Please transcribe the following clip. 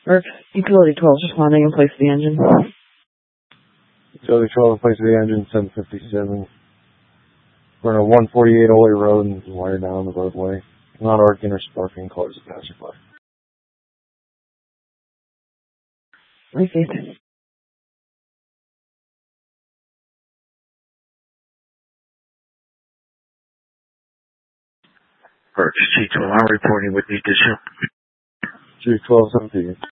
Works. Utility 12 is responding in place of the engine. Utility 12 in place of the engine, 757. We're on a 148 Ole Road and wire down the roadway. Not arcing or sparking, cars are passing by. Received. Works. G12, I'm reporting with the additional. G12, 17.